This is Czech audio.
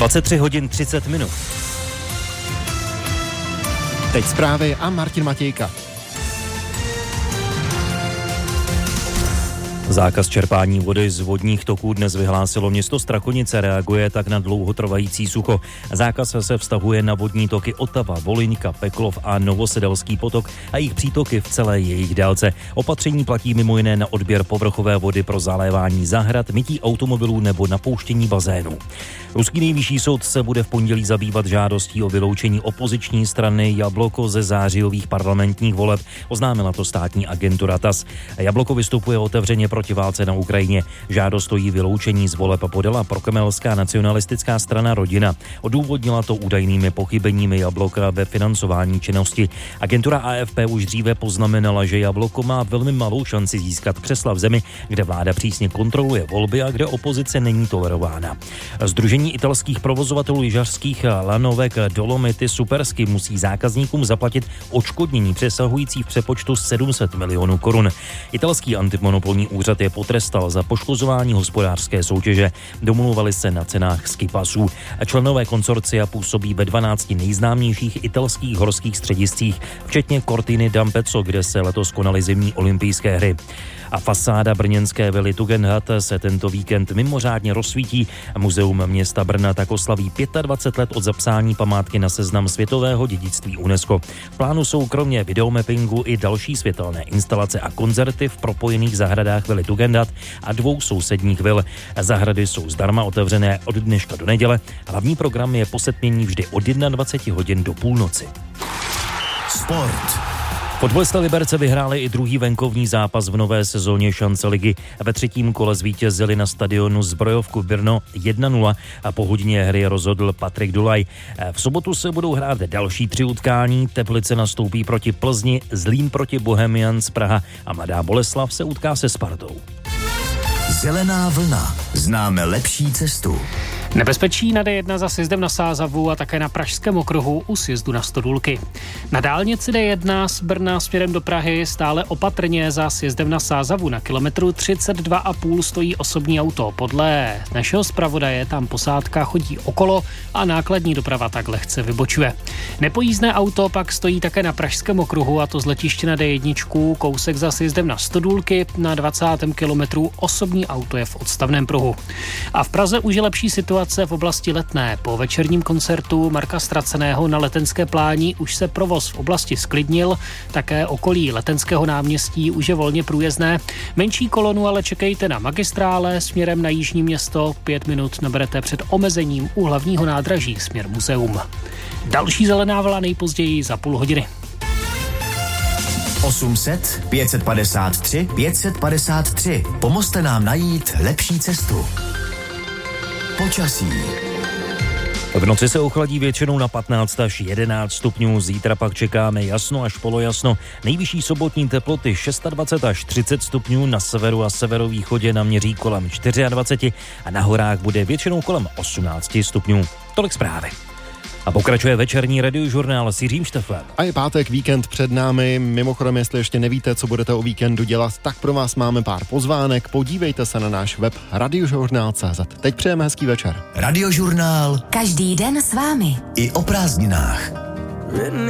23 hodin 30 minut. Teď zprávy a Martin Matějka. Zákaz čerpání vody z vodních toků dnes vyhlásilo město Strakonice, reaguje tak na dlouhotrvající sucho. Zákaz se vztahuje na vodní toky Otava, Volyňka, Peklov a Novosedelský potok a jejich přítoky v celé jejich délce. Opatření platí mimo jiné na odběr povrchové vody pro zalévání zahrad, mytí automobilů nebo napouštění bazénů. Ruský nejvyšší soud se bude v pondělí zabývat žádostí o vyloučení opoziční strany Jabloko ze zářijových parlamentních voleb, oznámila to státní agentura TASS. Jabloko vystupuje otevřeně proti válce na Ukrajině. Žádost stojí vyloučení z voleb podala prokremelská nacionalistická strana Rodina. Odůvodnila to údajnými pochybeními Jabloka ve financování činnosti. Agentura AFP už dříve poznamenala, že Jabloko má velmi malou šanci získat křesla v zemi, kde vláda přísně kontroluje volby a kde opozice není tolerována. Sdružení italských provozovatelů lyžařských lanovek Dolomity Supersky musí zákazníkům zaplatit odškodnění přesahující v přepočtu 700 milionů korun. Italský antimonopolní úřad je potrestal za poškozování hospodářské soutěže. Domluvali se na cenách skipasů. Členové konsorcia působí ve 12 nejznámějších italských horských střediscích, včetně Cortiny d'Ampezzo, kde se letos konaly zimní olympijské hry. A fasáda brněnské vily Tugendhat se tento víkend mimořádně rozsvítí. Muzeum města Brna tak oslaví 25 let od zapsání památky na seznam světového dědictví UNESCO. V plánu jsou kromě videomappingu i další světelné instalace a koncerty v propojených zahradách vily Tugendhat a 2 sousedních vil. Zahrady jsou zdarma otevřené od dneška do neděle. Hlavní program je po setmění vždy od 21 hodin do půlnoci. Sport. Fotbalisté Liberce vyhráli i druhý venkovní zápas v nové sezóně šance ligy. Ve 3. kole zvítězili na stadionu Zbrojovku Brno 1-0 a po hodině hry rozhodl Patrik Dulaj. V sobotu se budou hrát další 3 utkání. Teplice nastoupí proti Plzni, Zlín proti Bohemians Praha a Mladá Boleslav se utká se Spartou. Zelená vlna. Známe lepší cestu. Nebezpečí na D1 za sjezdem na Sázavu a také na Pražském okruhu u sjezdu na Stodůlky. Na dálnici D1 z Brna směrem do Prahy stále opatrně za sjezdem na Sázavu. Na kilometru 32,5 stojí osobní auto. Podle našeho zpravodaje tam posádka chodí okolo a nákladní doprava tak lehce vybočuje. Nepojízdné auto pak stojí také na Pražském okruhu, a to z letiště na D1, kousek za sjezdem na Stodůlky. Na 20. kilometru osobní auto je v odstavném pruhu. A v Praze už je lepší situace v oblasti Letné. Po večerním koncertu Marka Straceného na Letenské pláni už se provoz v oblasti zklidnil, také okolí Letenského náměstí už je volně průjezdné. Menší kolonu ale čekejte na magistrále směrem na Jižní Město, 5 minut naberete před omezením u hlavního nádraží směr muzeum. Další zelená vlna nejpozději za půl hodiny. 800 553 553. Pomozte nám najít lepší cestu. Počasí. V noci se ochladí většinou na 15 až 11 stupňů, zítra pak čekáme jasno až polojasno. Nejvyšší sobotní teploty 26 až 30 stupňů, na severu a severovýchodě naměří kolem 24 a na horách bude většinou kolem 18 stupňů. Tolik zprávy. A pokračuje večerní radiožurnál s Jiřím Šteflem. A je pátek, víkend před námi. Mimochodem, jestli ještě nevíte, co budete o víkendu dělat, tak pro vás máme pár pozvánek. Podívejte se na náš web radiožurnál.cz. Teď přejeme hezký večer. Radiožurnál. Každý den s vámi. I o prázdninách.